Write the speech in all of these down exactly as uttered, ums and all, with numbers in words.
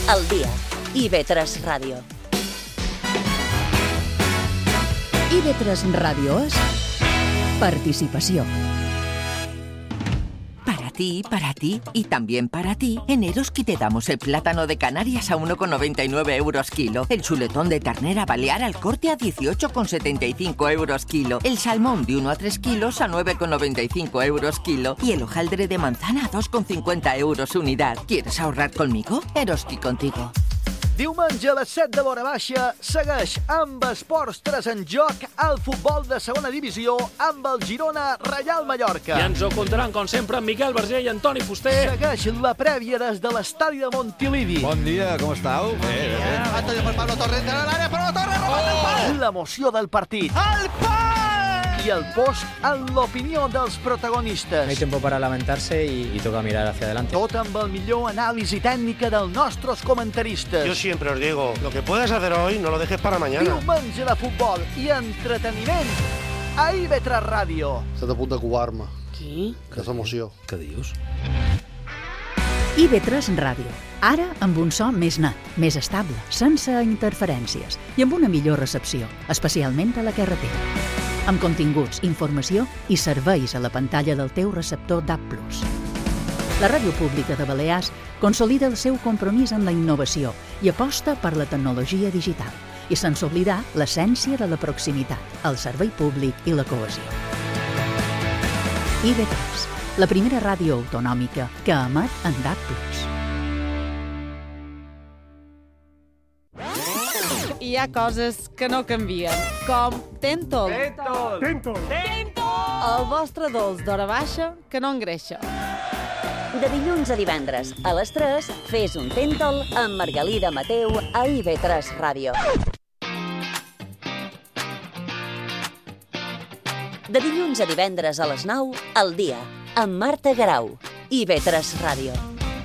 al dia. I ve tres Ràdio. I ve tres Ràdio és participació. Para ti, para ti y también para ti, en Eroski te damos el plátano de Canarias a uno con noventa y nueve euros kilo, el chuletón de ternera balear al corte a dieciocho con setenta y cinco euros kilo, el salmón de uno a tres kilos a nueve con noventa y cinco euros kilo y el hojaldre de manzana a dos con cincuenta euros unidad. ¿Quieres ahorrar conmigo? Eroski contigo. Diumenge a les set de l'hora baixa segueix amb Esports tres en joc el futbol de segona divisió amb el Girona Reial Mallorca. I ens ho contaran, com sempre, amb Miquel Verger i Antoni Fuster. Segueix la prèvia des de l'estadi de Montilivi. Bon dia, com estàu? Bé, bé, bé. Antonio per Pablo Torres de l'àrea, però la Torre robat el pal! L'emoció del partit. El pal! I el post en l'opinió dels protagonistes. No hay tiempo para lamentarse y, y toca mirar hacia adelante. Tot amb el millor anàlisi tècnica dels nostres comentaristes. Yo siempre os digo, lo que puedes hacer hoy no lo dejes para mañana. Diumenge de futbol i entreteniment a I ve tres Ràdio. Estat a punt de covar-me. Qui? Que emoció. Què dius? I ve tres Ràdio. Ara amb un so més net, més estable, sense interferències i amb una millor recepció, especialment a la carretera. Amb continguts, informació i serveis a la pantalla del teu receptor D A B plus. La Ràdio Pública de Balears consolida el seu compromís amb la innovació i aposta per la tecnologia digital i sense oblidar l'essència de la proximitat, el servei públic i la cohesió. I ve tres, la primera ràdio autonòmica que emet en D A B plus. Hi ha coses que no canvien, com Tentol. Tentol! Tentol! El vostre dolç d'hora baixa que no engreixa. De dilluns a divendres, a les tres, fes un Tentol amb Margalida Mateu a I ve tres Ràdio. De dilluns a divendres a les nou, al dia, amb Marta Garau. I ve tres Ràdio.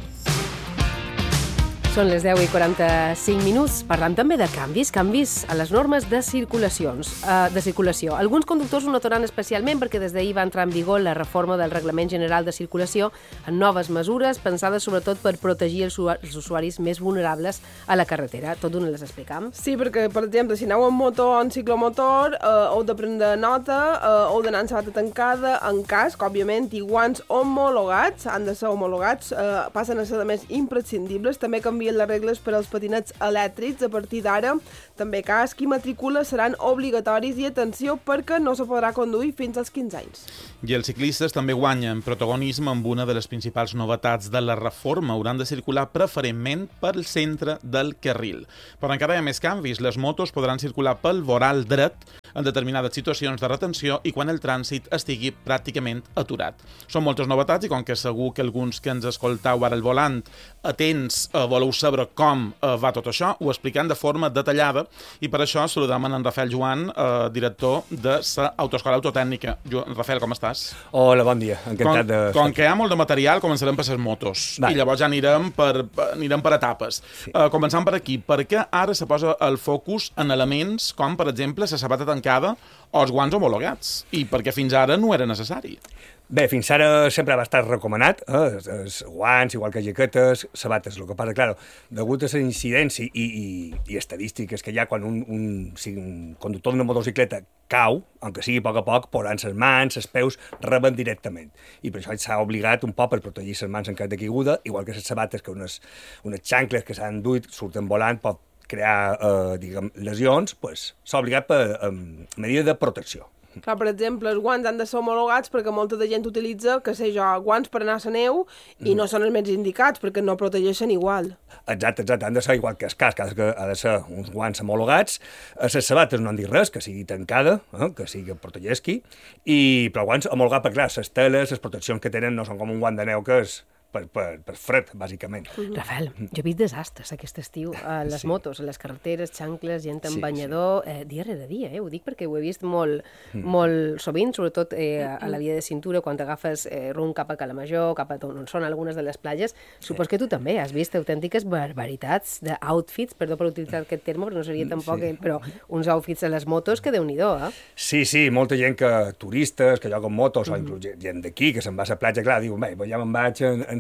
Són les deu i quaranta-cinc minuts. Parlant també de canvis, canvis a les normes de circulacions, eh, de circulació. Alguns conductors ho notaran especialment perquè des d'ahir va entrar en vigor la reforma del Reglament General de Circulació amb noves mesures pensades sobretot per protegir els, els usuaris més vulnerables a la carretera. Tot d'una les explicam? Sí, perquè, per exemple, si aneu en moto o en ciclomotor, eh, heu de prendre nota, eh, heu d'anar amb sabata tancada, en casc, òbviament, i guants homologats, han de ser homologats, eh, passen a ser, a més, imprescindibles. També canvien les regles per als patinets elèctrics. A partir d'ara, també casc i matrícula seran obligatoris i atenció perquè no se podrà conduir fins als quinze anys. I els ciclistes també guanyen protagonisme amb una de les principals novetats de la reforma. Hauran de circular preferentment pel centre del carril. Però encara hi ha més canvis. Les motos podran circular pel voral dret en determinades situacions de retenció i quan el trànsit estigui pràcticament aturat. Són moltes novetats i com que segur que alguns que ens escoltau ara al volant atents eh, voleu saber com eh, va tot això, ho explicant de forma detallada i per això saludem en Rafael Joan, eh, director de l'Autoescola Autotècnica. Rafael, com estàs? Hola, bon dia. Encantat com, de... Com que hi ha molt de material, començarem per les motos. Va. I llavors ja anirem per, anirem per etapes. Sí. Eh, començant per aquí. Per què ara se posa el focus en elements com, per exemple, la sabata tancada o els guants homologats? I perquè fins ara no era necessari. Bé, fins ara sempre va estar recomanat, eh? els, els guants, igual que jaquetes, sabates. El que passa, clar, degut a la incidència i, i, i estadístiques que hi ha quan un, un, si un conductor d'una motocicleta cau, aunque sigui a poc a poc, posant les mans, els peus, reben directament. I per això s'ha obligat un poc per protegir les mans en cas de caiguda, igual que les sabates, que unes, unes xancles que s'han duit, surten volant, pot crear eh, diguem, lesions, pues, s'ha obligat per eh, medida de protecció. Clar, per exemple, els guants han de ser homologats perquè molta de gent utilitza, que sé jo, guants per anar a la neu i mm. no són els més indicats perquè no protegeixen igual. Exacte, exacte. Han de ser igual que el casc, que ha de ser uns guants homologats. A les sabates no han dit res, que sigui tancada, eh, que sigui que protegeixi, i, però guants homologats, perquè clar, les teles, les proteccions que tenen no són com un guant de neu que és per, per, per fred, bàsicament. Mm-hmm. Rafael, jo he vist desastres aquest estiu a les sí. motos, a les carreteres, xancles, gent en sí, banyador, sí. Eh, dia rere dia, eh? Ho dic perquè ho he vist molt, mm. molt sovint, sobretot eh, a la via de cintura, quan t'agafes eh, rumb cap a Calamajor, cap a on són algunes de les platges. Sí. Supos que tu també has vist autèntiques barbaritats d'outfits, perdó per utilitzar aquest terme, però no seria tampoc, sí. eh, però uns outfits a les motos que déu-n'hi-do, eh? Sí, sí, molta gent que, turistes, que lloguen motos, mm. o inclús gent d'aquí, que se'n va a la platja, clar, diu, bé, ja me'n vaig en, en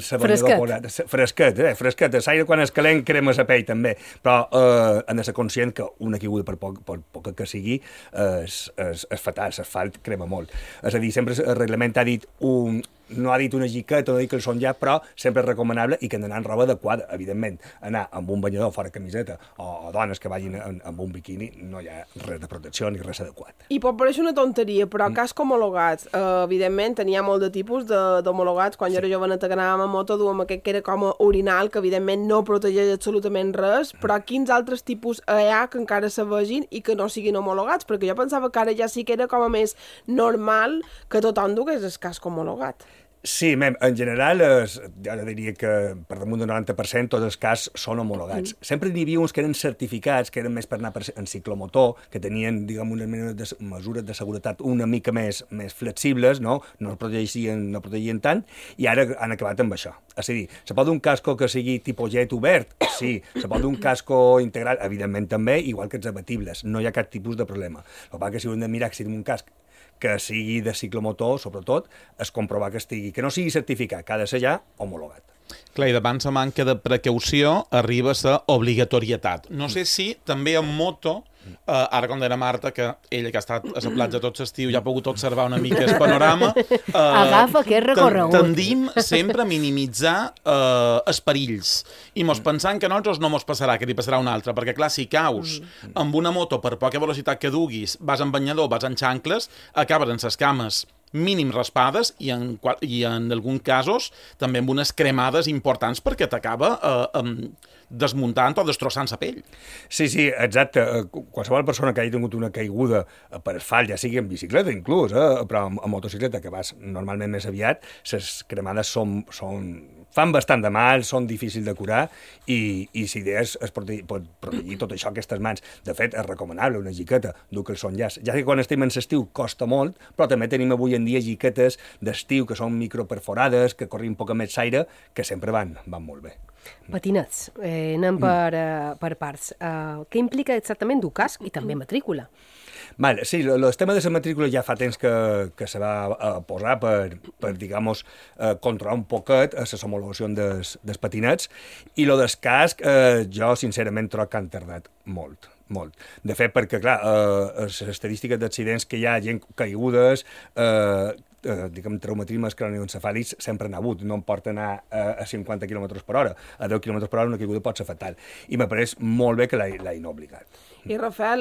sabanyador posat. Fresquet, eh? Fresquet. A l'aire quan és calent crema la pell també, però eh, han de ser conscient que una caiguda, per poc, per poca que sigui, és, és, és fatal, l'asfalt crema molt. És a dir, sempre el reglament ha dit un... no ha dit una jiqueta, no ha dit que el són ja, però sempre és recomanable i que han d'anar en roba adequada, evidentment. Anar amb un banyador fora camiseta o, o dones que vagin en, amb un biquini, no hi ha res de protecció ni res adequat. I pot parèixer una tonteria, però mm. casc homologats, eh, evidentment, tenia molt de tipus d'homologats. Quan sí. jo era joveneta que anàvem a moto, duem aquest que era com a orinal, que evidentment no protegeix absolutament res, però quins altres tipus hi ha que encara se vegin i que no siguin homologats? Perquè jo pensava que ara ja sí que era com a més normal que tothom dugués el casc homologat. Sí, mem, en general, es, jo diria que per damunt del noranta per cent tots els cascs són homologats. Mm. Sempre n'hi havia uns que eren certificats, que eren més per anar per, en ciclomotor, que tenien, diguem, unes de, mesures de seguretat una mica més, més flexibles, no? No protegien, no protegien tant, i ara han acabat amb això. És a dir, se pot un casco que sigui tipus jet obert? Sí. Se pot un casco integral? Evidentment també, igual que els abatibles. No hi ha cap tipus de problema. El que passa que si hem de mirar que sigui un casc que sigui de ciclomotor, sobretot, es comprovar que estigui, que no sigui certificat, que ha de ser ja homologat. Clar, i davant la manca de precaució arriba a la obligatorietat. No sé si també en moto, eh, ara com deia Marta, que ella que ha estat a la platja tot l'estiu ja ha pogut observar una mica el panorama, eh, agafa aquest recorregut. Tendim sempre a minimitzar eh, els perills i mos pensant que a nosaltres no mos passarà, que li passarà un altre, perquè clar, si caus amb una moto per poca velocitat que duguis, vas en banyador, vas en xancles, acabes en ses cames mínim raspades i en, i en alguns casos també amb unes cremades importants perquè t'acaba eh, eh, desmuntant o destrossant la pell. Sí, sí, exacte. Qualsevol persona que hagi tingut una caiguda per asfalt, ja sigui en bicicleta inclús, eh, però en, en motocicleta, que vas normalment més aviat, les cremades són, són, fan bastant de mal, són difícils de curar i, i si és, es pot protegir tot això, aquestes mans. De fet, és recomanable una jiqueta, dur que el son llaç. Ja que quan estem en l'estiu costa molt, però també tenim avui en dia jiquetes d'estiu que són microperforades, que corren poc més aire, que sempre van, van molt bé. Patinets, eh, anem per, uh, per parts. Uh, què implica exactament dur casc i també matrícula? Vale, sí, el tema de la matrícula ja fa temps que, que se va uh, posar per, per digamos, uh, controlar un poquet a les homologacions des, dels patinets, i el del casc uh, jo sincerament trobo que han tardat molt. Molt. De fet, perquè, clar, eh, les estadístiques d'accidents que hi ha, gent caigudes, eh, eh, diguem, traumatismes cranioencefàlics sempre n'ha hagut, no em porta anar a, a cinquanta quilòmetres per hora, a deu quilòmetres per hora una caiguda pot ser fatal, i m'ha pareix molt bé que l'hagin obligat. I Rafael,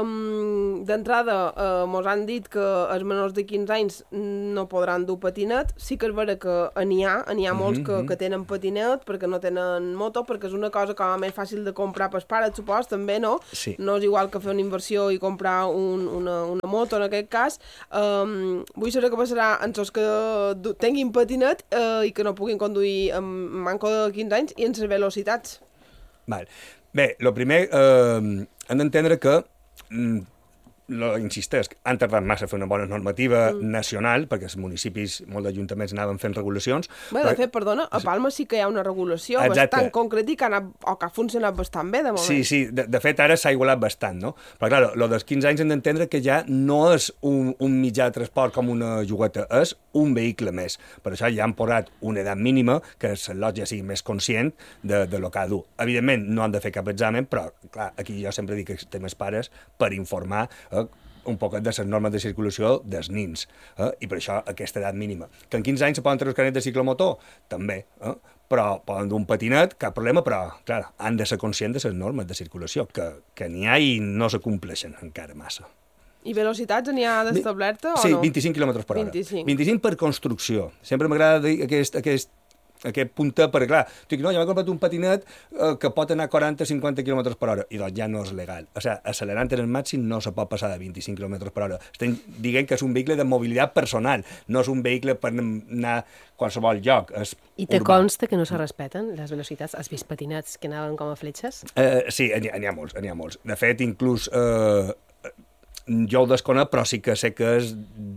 um, d'entrada uh, mos han dit que els menors de quinze anys no podran dur patinet. Sí que és vera que n'hi ha, n'hi ha molts que, que tenen patinet perquè no tenen moto, perquè és una cosa com a més fàcil de comprar pels pares, supos, també, no? Sí. No és igual que fer una inversió i comprar un, una, una moto, en aquest cas. Um, vull saber què passarà amb els que tinguin patinet uh, i que no puguin conduir amb manco de quinze anys i en les velocitats. Val. Bé, el primer, eh, hem d'entendre que, mm, lo, insistesc, han tardat massa a fer una bona normativa mm. nacional, perquè els municipis, molts d'ajuntaments anaven fent regulacions. Bé, de però... fet, perdona, a Palma sí que hi ha una regulació Exacte. bastant concreta i que ha, anat, o que ha funcionat bastant bé, de moment. Sí, sí, de, de fet, ara s'ha igualat bastant, no? Però, clar, lo dels quinze anys hem d'entendre que ja no és un, un mitjà de transport com una jogueta, és un vehicle més. Per això ja han posat una edat mínima que el lot ja sigui més conscient de, de lo que ha de dur. Evidentment, no han de fer cap examen, però, clar, aquí jo sempre dic que estem els pares per informar eh, un poquet de les normes de circulació dels nins, eh? I per això aquesta edat mínima. Que en quinze anys se poden treure els carnets de ciclomotor? També, eh? Però poden dur un patinet, cap problema, però, clar, han de ser conscients de les normes de circulació, que, que n'hi ha i no se compleixen encara massa. I velocitats n'hi ha d'establerta o sí, no? Sí, vint-i-cinc quilòmetres per hora. vint-i-cinc. vint-i-cinc per construcció. Sempre m'agrada dir aquest, aquest, aquest puntet, perquè clar, dic, no, ja m'he comprat un patinet eh, que pot anar a quaranta a cinquanta quilòmetres per hora, i doncs ja no és legal. O sigui, accelerant en el màxim no se pot passar de vint-i-cinc quilòmetres per hora. Estem dient que és un vehicle de mobilitat personal, no és un vehicle per anar a qualsevol lloc. És I te urbà. consta que no se respeten les velocitats? Has vist patinets que anaven com a fletxes? Eh, sí, n'hi ha molts, n'hi ha molts. De fet, inclús... Eh, jo ho desconec, però sí que sé que és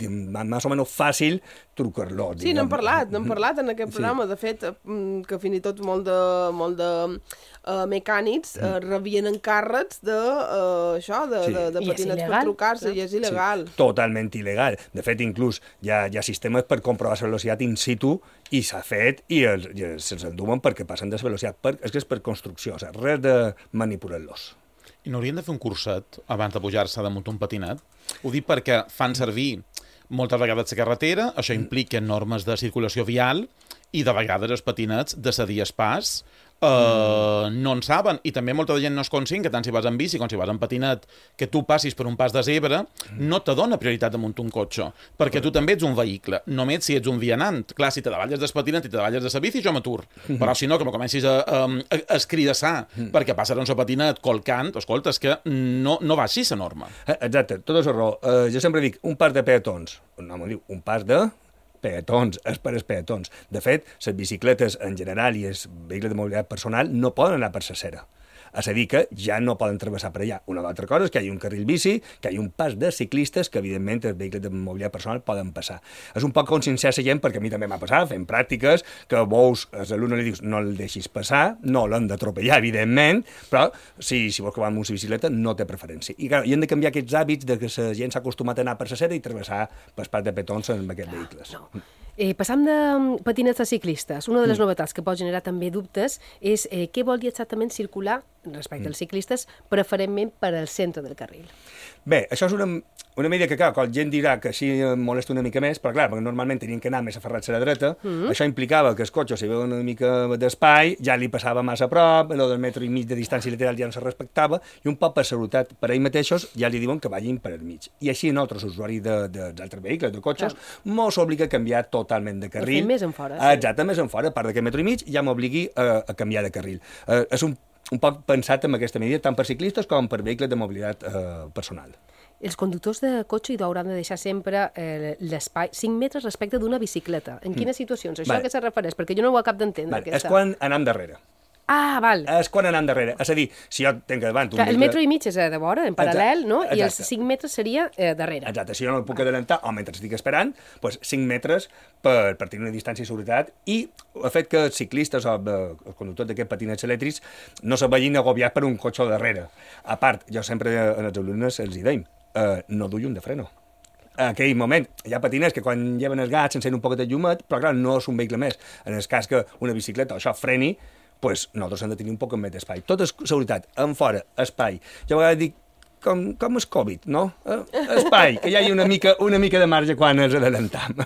més o menys fàcil trucar-lo. Sí, n'hem parlat, n'hem parlat en aquest programa. Sí. De fet, que fins i tot molt de, molt de uh, mecànics uh, rebien encàrrecs de, uh, això, de, sí. de, de patinets per trucar-se, i és il·legal. Sí, totalment il·legal. De fet, inclús hi ha, hi ha sistemes per comprovar la velocitat in situ i s'ha fet i, els, i se'ls enduen perquè passen de la velocitat. Per, és que és per construcció, o sigui, res de manipular-los. I no haurien de fer un curset abans de pujar-se damunt un patinet? Ho dic perquè fan servir moltes vegades la carretera, això implica normes de circulació vial i de vegades els patinets de cedir pas Uh, mm. no en saben, i també molta gent no és conscient que tant si vas en bici com si vas en patinet que tu passis per un pas de zebra mm. no te dona prioritat damunt un cotxe perquè tu també ets un vehicle, només si ets un vianant. Clar, si te davalles del patinet i te davalles de la bici jo m'atur, mm. però si no, que no comencis a, a, a escridassar mm. perquè passaran el patinet colcant, escolta, és que no, no va així la norma. Exacte, tota la raó. Uh, jo sempre dic, un pas de peatons, no m'ho diu, un pas de peatons, és per als peatons. De fet, les bicicletes en general i els vehicles de mobilitat personal no poden anar per la cera. És a dir, que ja no poden travessar per allà. Una altra cosa és que hi ha un carril bici, que hi ha un pas de ciclistes que, evidentment, els vehicles de mobilitat personal poden passar. És un poc conscienciar la gent, perquè a mi també m'ha passat, fent pràctiques, que veus, als alumnes li dius, no el deixis passar, no l'han d'atropellar, evidentment, però si, si vols que va amb una bicicleta, no té preferència. I, clar, hi hem de canviar aquests hàbits de que la gent s'ha acostumat a anar per la cera i travessar per pas de petons amb aquests vehicles. No. Eh, passam de patinets a ciclistes. Una de les mm. novetats que pot generar també dubtes és eh, què vol dir exactament circular respecte mm. als ciclistes, preferentment per al centre del carril. Bé, això és una, una medida que, clar, que la gent dirà que així molesta una mica més, però clar, perquè normalment tenien que anar més aferrats a la dreta, mm. això implicava que el cotxe, si veia una mica d'espai, ja li passava massa a prop, allò del metro i mig de distància lateral ja no se respectava, i un poc per seguretat per ells mateixos ja li diuen que vagin per al mig. I així nosaltres, usuaris d'altres vehicles, de cotxes, mos obliga a canviar totalment de carril. Més en fora. Sí. Exacte, més en fora, a part d'aquest metro i mig, ja m'obligui a, a canviar de carril. Uh, és un un poc pensat en aquesta medida, tant per ciclistes com per vehicles de mobilitat eh, personal. Els conductors de cotxe hi hauran de deixar sempre eh, l'espai cinc metres respecte d'una bicicleta. En quines mm. situacions? Això vale. A què se refereix? Perquè jo no ho acabo d'entendre. Vale. És quan anem darrere. Ah, val. És quan anem darrere. És a dir, si jo tenc davant... Un Clar, vehicle... el metro i mig és de vora, en paral·lel, no? Exacte. I els cinc metres seria eh, darrere. Exacte. Si jo no el puc adelantar, o mentre estic esperant, doncs cinc metres per, per tenir una distància de seguretat, i el fet que els ciclistes o els conductors d'aquests patinets elèctrics no se vegin agobiats per un cotxe darrere. A part, jo sempre als alumnes els hi deim, eh, no duia un de freno. En aquell moment, hi ha patinets que quan lleven el gat s'encén un poc de llumet, però clar, no és un vehicle més. En el cas que una bicicleta o això freni, pues nosaltres hem de tenir un poc més d'espai. Tot és seguretat, en fora, espai. Jo a vegades dic, com, com és Covid, no? Eh? Espai, que hi hagi una mica, una mica de marge quan ens adelantam.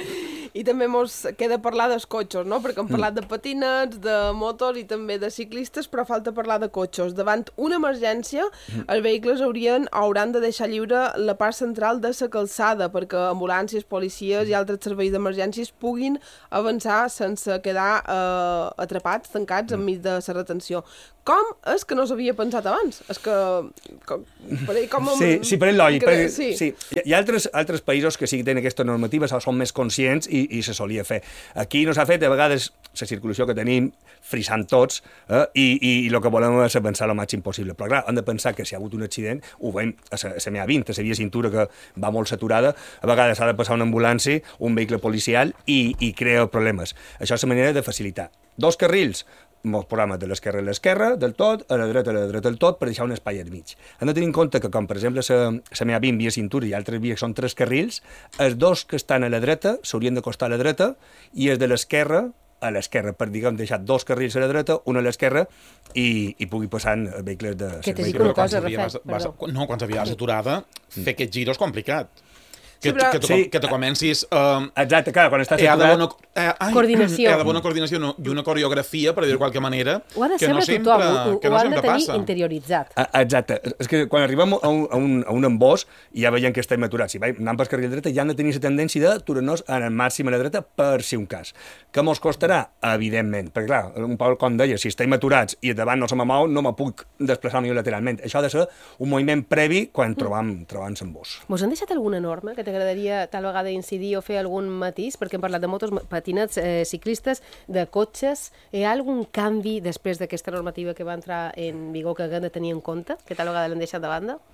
I també mos queda parlar dels cotxes, no? Perquè hem parlat de patinets, de motos i també de ciclistes, però falta parlar de cotxes. Davant una emergència, els vehicles haurien hauran de deixar lliure la part central de la calçada perquè ambulàncies, policies i altres serveis d'emergències puguin avançar sense quedar eh, atrapats, tancats enmig de la retenció. Com és que no s'havia pensat abans? És que... Com, per ell, com sí, sí, per ell lògic. Per, sí. sí. Hi ha altres, altres països que sí que tenen aquesta normativa, són més conscients i, i se solia fer. Aquí no s'ha fet, a vegades, la circulació que tenim, frisant tots, eh, i, i, i el que volem és avançar el màxim possible. Però clar, hem de pensar que si ha hagut un accident, ho veiem a la M A vint, a la via cintura que va molt saturada, a vegades s'ha de passar una ambulància, un vehicle policial, i, i crea problemes. Això és la manera de facilitar. Dos carrils, molts programes de l'esquerra a l'esquerra, del tot, a la dreta a la dreta del tot, per deixar un espai al mig. Hem de tenir en compte que, com per exemple la M A vint via cintura i altres vies són tres carrils, els dos que estan a la dreta s'haurien d'acostar a la dreta i els de l'esquerra a l'esquerra, per, diguem, deixar dos carrils a la dreta, un a l'esquerra, i, i pugui passar vehicles de... Que t'he dit una cosa, Rafael. No, quan s'havia saturada, fer aquest gir és complicat. Que, sí, però... que, te, sí. que te comencis... Um, Exacte, clar, quan estàs saturat... Bona, eh, ai, coordinació. Hi ha d'haver una coordinació no, i una coreografia, per dir-ho de qualque manera, ho ha de que no sempre sempre, tothom, ho, que no ho han sempre de tenir passa. interioritzat. Exacte. És que quan arribem a un, a un, a un embós, ja veiem que estem aturats. Si anem pel carril dreta, ja han de tenir la tendència d'aturar-nos en el màxim a la dreta per si un cas. Que mos costarà? Evidentment. Perquè, clar, un poc com deia, si estem aturats i davant no se me mou, no me puc desplaçar millor lateralment. Això ha de ser un moviment previ quan trobam, trobam l'embós. Mos han deixat alguna norma que t'agradaria tal vegada incidir o fer algun matís? Perquè hem parlat de motos, patinets, eh, ciclistes, de cotxes. Hi ha algun canvi després d'aquesta normativa que va entrar en vigor que haguem de tenir en compte? Que tal vegada l'han deixat de banda?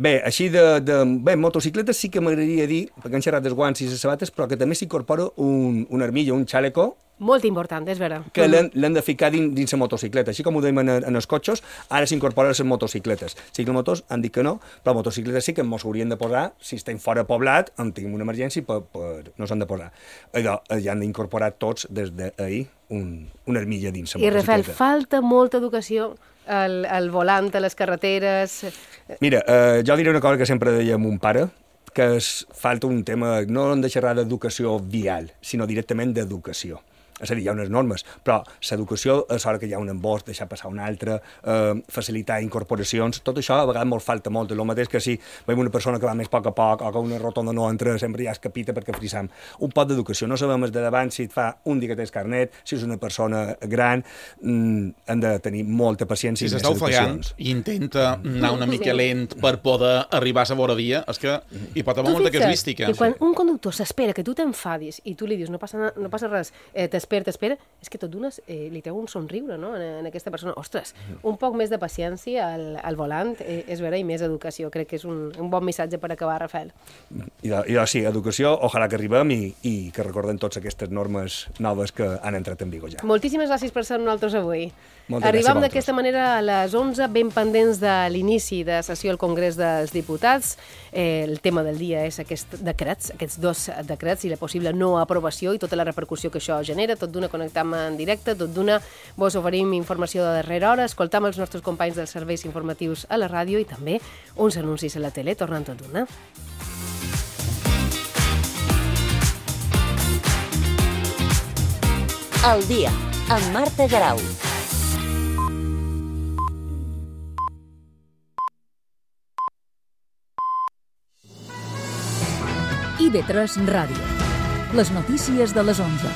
Bé, així de, de... Bé, motocicletes sí que m'agradaria dir, perquè han xerrat dels guants i les sabates, però que també s'incorpora un, un armilla, un xaleco, molt important, és vera. que l'han de ficar dins, dins la motocicleta. Així com ho dèiem en, en els cotxes, ara s'incorporen les motocicletes. Ciclomotors han dit que no, però motocicletes sí que ens haurien de posar, si estem fora poblat, en tinguem una emergència, per, per, no s'han de posar. Allò, ja han d'incorporar tots des d'ahir un, una armilla dins la motocicleta. I, Rafael, falta molta educació al, al volant, a les carreteres... Mira, eh, jo diré una cosa que sempre deia a mon pare, que es falta un tema, no hem de xerrar d'educació vial, sinó directament d'educació. És a dir, hi ha unes normes, però l'educació és hora que hi ha un embòs, deixar passar un altre, eh, facilitar incorporacions, tot això a vegades molt falta molt, el mateix que si veiem una persona que va més a poc a poc o que una rotonda no entra, sempre ja es capita perquè frisam. Un poc d'educació, no sabem des de davant si et fa un dia que tens carnet, si és una persona gran, mm, hem de tenir molta paciència. Si s'està ofegant i intenta anar una mica lent per poder arribar a la vora via, és que hi pot haver molta casuística. Que quan un conductor s'espera que tu t'enfadis i tu li dius no passa, no passa res, eh, t'espera, t'espera, és que tot d'una eh, li treu un somriure, no?, en, en aquesta persona. Ostres, un poc més de paciència al, al volant, eh, és vera, i més educació. Crec que és un, un bon missatge per acabar, Rafael. I, de, i de, sí, educació, ojalà que arribem i, i que recordem tots aquestes normes noves que han entrat en vigor ja. Moltíssimes gràcies per ser amb nosaltres avui. Moltes Arribam d'aquesta manera a les onze, ben pendents de l'inici de sessió al Congrés dels Diputats. Eh, el tema del dia és aquests decrets, aquests dos decrets i la possible no aprovació i tota la repercussió que això genera. Tot d'una connectam en directe, tot d'una vos oferim informació de darrera hora, escoltam els nostres companys dels serveis informatius a la ràdio i també uns anuncis a la tele, tornant tot d'una. El dia, amb Marta Garau. I ve tres Ràdio. Les notícies de les onze.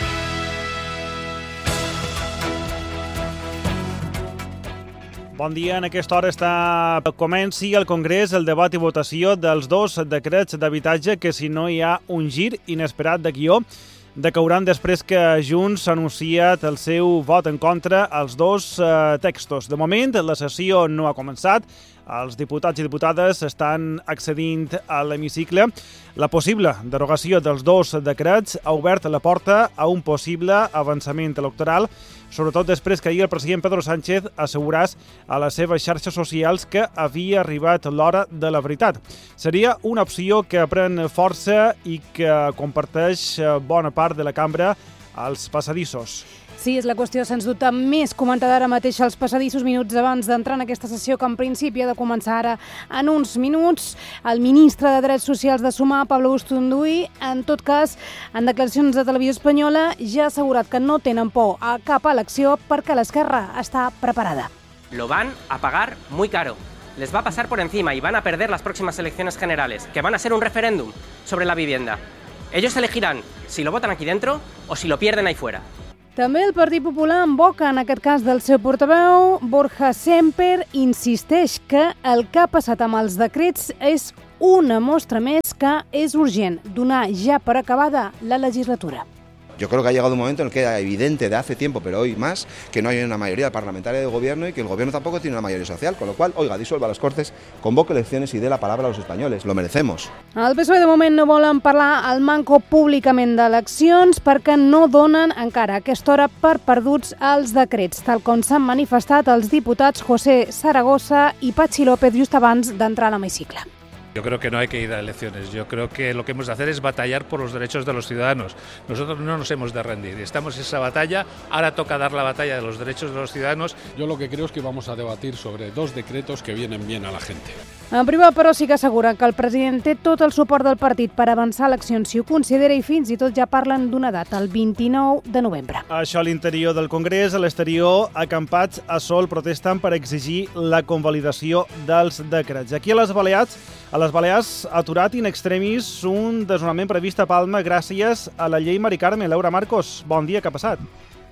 Bon dia. En aquesta hora està comenci al Congrés el debat i votació dels dos decrets d'habitatge que, si no hi ha un gir inesperat de guió, decauran després que Junts ha anunciat el seu vot en contra als dos eh, textos. De moment, la sessió no ha començat. Els diputats i diputades estan accedint a l'hemicicle. La possible derogació dels dos decrets ha obert la porta a un possible avançament electoral, sobretot després que ahir el president Pedro Sánchez assegurés a les seves xarxes socials que havia arribat l'hora de la veritat. Seria una opció que pren força i que comparteix bona part de la cambra als passadissos. Sí, és la qüestió, sens dubte, més comentada ara mateix als passadissos minuts abans d'entrar en aquesta sessió, que en principi ha de començar ara en uns minuts. El ministre de Drets Socials de Sumar, Pablo Bustunduy, en tot cas, en declaracions de Televisió Espanyola, ja ha assegurat que no tenen por a cap elecció perquè l'esquerra està preparada. Lo van a pagar muy caro. Les va a pasar por encima y van a perder las próximas elecciones generales, que van a ser un referéndum sobre la vivienda. Ellos elegirán si lo votan aquí dentro o si lo pierden ahí fuera. També el Partit Popular, en boca, en aquest cas del seu portaveu, Borja Semper, insisteix que el que ha passat amb els decrets és una mostra més que és urgent donar ja per acabada la legislatura. Yo creo que ha llegado un momento en el que era evidente de hace tiempo, pero hoy más, que no hay una mayoría parlamentaria de gobierno y que el gobierno tampoco tiene una mayoría social, con lo cual, oiga, disuelva las Cortes, convoque elecciones y dé la palabra a los españoles. Lo merecemos. El P S O E de moment no volen parlar al manco públicament d'eleccions perquè no donen encara a aquesta hora per perduts els decrets, tal com s'han manifestat els diputats José Zaragoza i Patxi López just abans d'entrar a l'hemicicle. Yo creo que no hay que ir a elecciones, yo creo que lo que hemos de hacer es batallar por los derechos de los ciudadanos. Nosotros no nos hemos de rendir, estamos en esa batalla, ahora toca dar la batalla de los derechos de los ciudadanos. Yo lo que creo es que vamos a debatir sobre dos decretos que vienen bien a la gente. En privat, però, sí que assegura que el president té tot el suport del partit per avançar eleccions si ho considera i fins i tot ja parlen d'una data, el vint-i-nou de novembre. Això a l'interior del Congrés, a l'exterior, acampats a sol protesten per exigir la convalidació dels decrets. Aquí a les Balears, a les Balears ha aturat in extremis un desnonament previst a Palma gràcies a la llei Mari Carme. Laura Marcos, bon dia, què ha passat?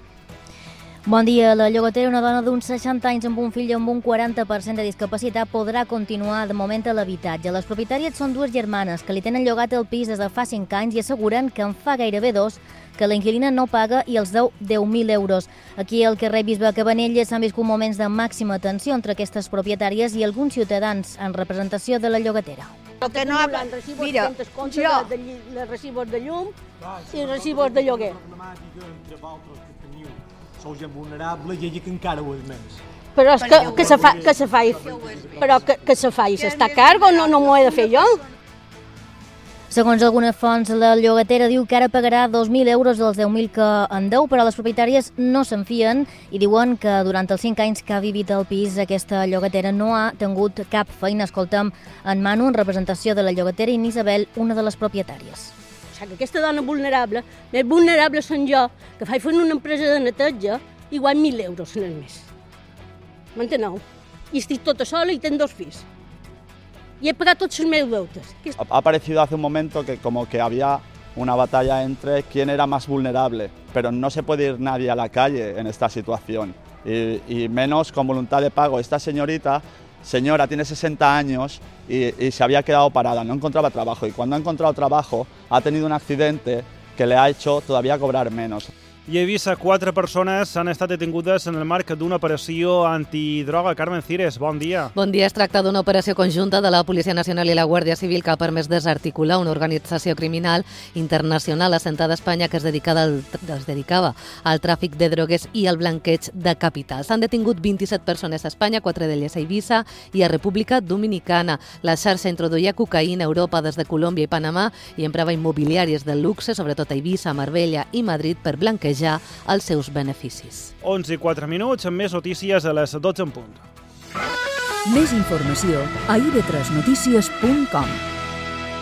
Bon dia. La llogatera, una dona d'uns seixanta anys amb un fill amb un quaranta per cent de discapacitat, podrà continuar de moment a l'habitatge. Les propietàries són dues germanes que li tenen llogat el pis des de fa cinc anys i asseguren que en fa gairebé dos que la inquilina no paga i els deu deu mil euros. Aquí al carrer Bisbe Cabanelles s'han viscut moments de màxima tensió entre aquestes propietàries i alguns ciutadans en representació de la llogatera. Que no, mira, jo... de recibos de llum i recibos de lloguer. Sou gent vulnerable i ella que encara ho és més. Però és que, que se fa, que se fa, però que, que se fa i s'està a cargo, no, no m'ho he de fer jo. Segons algunes fonts, la llogatera diu que ara pagarà dos mil euros dels deu mil que en deu, però les propietàries no se'n fien i diuen que durant els cinc anys que ha vivit al pis aquesta llogatera no ha tingut cap feina. Escoltem en Manu, en representació de la llogatera, i en Isabel, una de les propietàries. O sigui, que aquesta dona vulnerable, més vulnerable són jo, que faig fent una empresa de neteja i guany mil euros en el mes. M'enteneu? I estic tota sola i tenc dos fills. Y he pagado todos mis deutes. Ha parecido hace un momento que como que había una batalla entre quién era más vulnerable, pero no se puede ir nadie a la calle en esta situación, y, y menos con voluntad de pago. Esta señorita, señora, tiene sesenta años y, y se había quedado parada, no encontraba trabajo, y cuando ha encontrado trabajo ha tenido un accidente que le ha hecho todavía cobrar menos. I a Eivissa, quatre persones han estat detingudes en el marc d'una operació antidroga. Carmen Cires, bon dia. Bon dia. Es tracta d'una operació conjunta de la Policia Nacional i la Guàrdia Civil que ha permès desarticular una organització criminal internacional assentada a Espanya que es dedicava al, es dedicava al tràfic de drogues i al blanqueig de capital. S'han detingut vint-i-set persones a Espanya, quatre d'elles a Eivissa i a República Dominicana. La xarxa introduïa cocaïna a Europa des de Colòmbia i Panamà i emprava immobiliàries de luxe, sobretot a Eivissa, Marbella i Madrid, per blanquejar ja els seus beneficis. onze i quatre minuts, amb més notícies a les dotze en punt. Més informació a i ve tres notícies punt com.